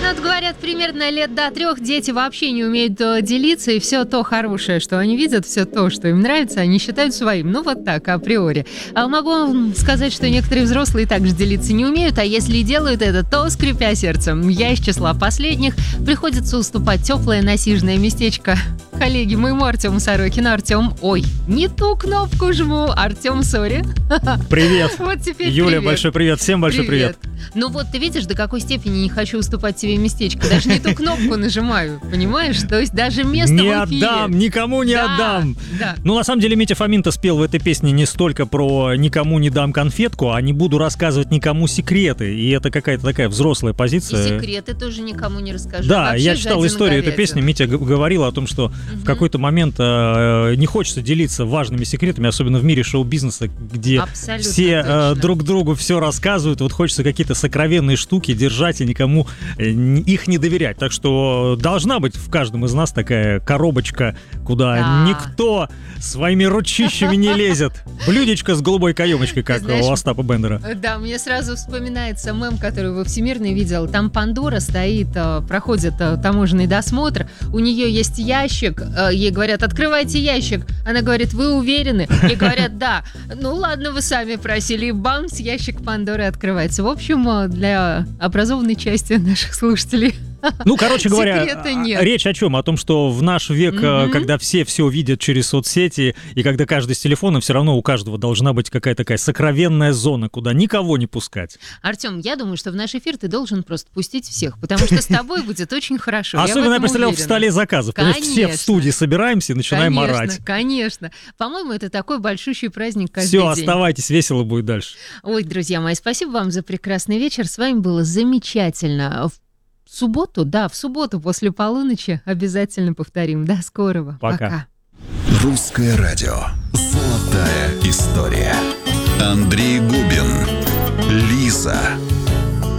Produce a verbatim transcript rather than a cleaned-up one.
Ну, вот говорят, примерно лет до трех дети вообще не умеют э, делиться, и все то хорошее, что они видят, все то, что им нравится, они считают своим. Ну, вот так, априори. А могу вам сказать, что некоторые взрослые также делиться не умеют, а если и делают это, то скрипя сердцем. Я из числа последних. Приходится уступать теплое насиженное местечко коллеге моему Артему Сорокину. Артем, ой, не ту кнопку жму. Артем, сори. Привет. Вот теперь Юля, привет. большой привет. Всем большой привет. привет. Ну вот ты видишь, до какой степени не хочу уступать тебе местечко. Даже не ту кнопку нажимаю, понимаешь? То есть даже место Не в эфире. отдам, никому не Да, отдам. да. Ну, на самом деле, Митя Фомин-то спел в этой песне не столько про «никому не дам конфетку», а «не буду рассказывать никому секреты». И это какая-то такая взрослая И позиция. секреты тоже никому не расскажу. Да, Вообще я читал жадина историю этой говядина. песни. Митя г- говорил о том, что в какой-то момент э, не хочется делиться важными секретами, особенно в мире шоу-бизнеса, где Абсолютно все э, точно. друг другу все рассказывают. Вот хочется какие-то сокровенные штуки держать и никому э, н- их не доверять. Так что должна быть в каждом из нас такая коробочка, куда Да. никто своими ручищами не лезет. Блюдечко с голубой каемочкой, как знаешь, у Остапа Бендера. Да, мне сразу вспоминается мем, который во Всемирной видел. Там Пандора стоит, э, проходит э, таможенный досмотр, у нее есть ящик, э, ей говорят, открывайте ящик. Она говорит, вы уверены? Ей говорят, да. Ну ладно, вы сами просили. И бамс, ящик Пандоры открывается. В общем, э, для образованной части наших слушателей. Ну, короче говоря, Секрета нет. речь о чем? О том, что в наш век, э, Мгм. когда все все видят через соцсети, и когда каждый с телефоном, все равно у каждого должна быть какая-то такая сокровенная зона, куда никого не пускать. Артем, я думаю, что в наш эфир ты должен просто пустить всех, потому что с тобой будет очень хорошо. Особенно я в этом представлял в уверена. столе заказов. Потому что все в Конечно. студии собираемся и начинаем Конечно, орать. конечно. По-моему, это такой большущий праздник каждый Все, день. оставайтесь, весело будет дальше. Ой, друзья мои, спасибо вам за прекрасный вечер. С вами было замечательно. В субботу, да, в субботу после полуночи обязательно повторим. До скорого. Пока. Пока. Русское радио. Золотая история.